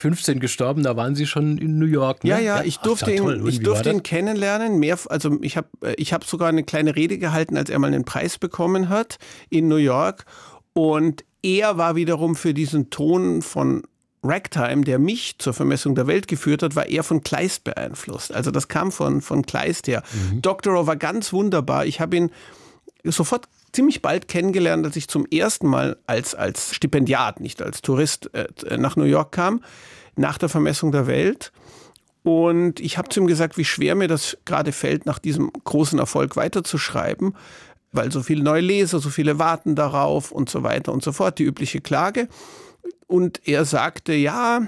15 gestorben, da waren Sie schon in New York, ne? Ja, ich durfte ihn kennenlernen. Ich hab sogar eine kleine Rede gehalten, als er mal einen Preis bekommen hat in New York. Und er war wiederum für diesen Ton von Ragtime, der mich zur Vermessung der Welt geführt hat, war eher von Kleist beeinflusst. Also das kam von Kleist her. Doctorow war ganz wunderbar. Ich habe ihn sofort ziemlich bald kennengelernt, als ich zum ersten Mal als Stipendiat, nicht als Tourist, nach New York kam, nach der Vermessung der Welt. Und ich habe zu ihm gesagt, wie schwer mir das gerade fällt, nach diesem großen Erfolg weiterzuschreiben, weil so viele neue Leser, so viele warten darauf und so weiter und so fort, die übliche Klage. Und er sagte, ja,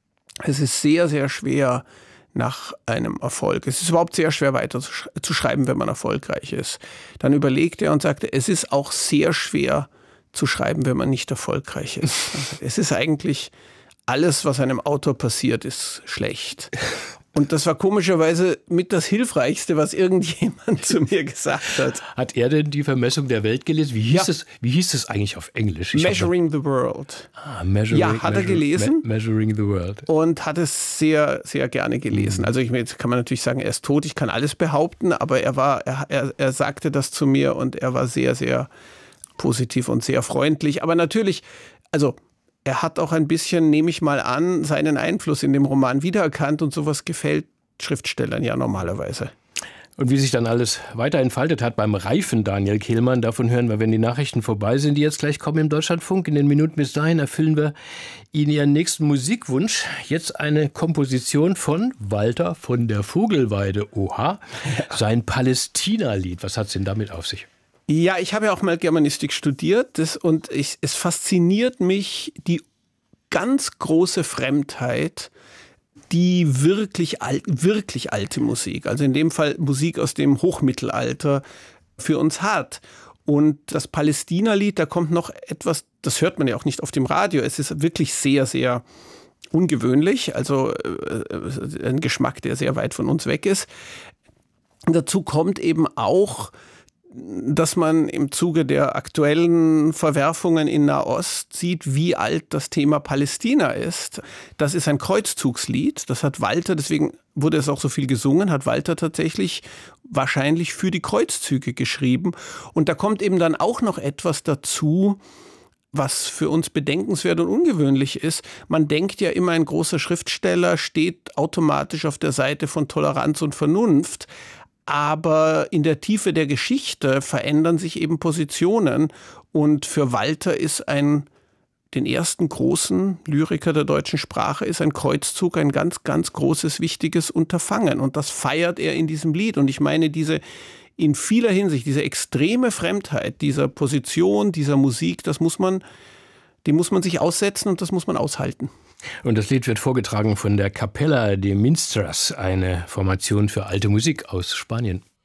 es ist sehr, sehr schwer nach einem Erfolg. Es ist überhaupt sehr schwer weiter zu schreiben, wenn man erfolgreich ist. Dann überlegte er und sagte, es ist auch sehr schwer zu schreiben, wenn man nicht erfolgreich ist. Es ist eigentlich alles, was einem Autor passiert, ist schlecht. Und das war komischerweise mit das Hilfreichste, was irgendjemand zu mir gesagt hat. Hat er denn die Vermessung der Welt gelesen? Wie hieß es eigentlich auf Englisch? Measuring the World. Hat er gelesen. Measuring the World. Und hat es sehr, sehr gerne gelesen. Also jetzt kann man natürlich sagen, er ist tot, ich kann alles behaupten, aber er sagte das zu mir und er war sehr, sehr positiv und sehr freundlich. Aber natürlich, also er hat auch ein bisschen, nehme ich mal an, seinen Einfluss in dem Roman wiedererkannt und sowas gefällt Schriftstellern ja normalerweise. Und wie sich dann alles weiter entfaltet hat beim reifen Daniel Kehlmann, davon hören wir, wenn die Nachrichten vorbei sind, die jetzt gleich kommen im Deutschlandfunk. In den Minuten bis dahin erfüllen wir Ihnen Ihren nächsten Musikwunsch. Jetzt eine Komposition von Walter von der Vogelweide. Oha, sein Palästina-Lied. Was hat es denn damit auf sich? Ja, ich habe ja auch mal Germanistik studiert und es fasziniert mich die ganz große Fremdheit, die wirklich alte Musik, also in dem Fall Musik aus dem Hochmittelalter, für uns hat. Und das Palästina-Lied, da kommt noch etwas, das hört man ja auch nicht auf dem Radio, es ist wirklich sehr, sehr ungewöhnlich, also ein Geschmack, der sehr weit von uns weg ist. Und dazu kommt eben auch, dass man im Zuge der aktuellen Verwerfungen in Nahost sieht, wie alt das Thema Palästina ist. Das ist ein Kreuzzugslied, das hat Walter, deswegen wurde es auch so viel gesungen, hat Walter tatsächlich wahrscheinlich für die Kreuzzüge geschrieben. Und da kommt eben dann auch noch etwas dazu, was für uns bedenkenswert und ungewöhnlich ist. Man denkt ja immer, ein großer Schriftsteller steht automatisch auf der Seite von Toleranz und Vernunft. Aber in der Tiefe der Geschichte verändern sich eben Positionen. Und für Walter ist den ersten großen Lyriker der deutschen Sprache, ist ein Kreuzzug ein ganz, ganz großes, wichtiges Unterfangen. Und das feiert er in diesem Lied. Und ich meine, diese in vieler Hinsicht, diese extreme Fremdheit dieser Position, dieser Musik, die muss man sich aussetzen und das muss man aushalten. Und das Lied wird vorgetragen von der Capella de Minstras, eine Formation für alte Musik aus Spanien.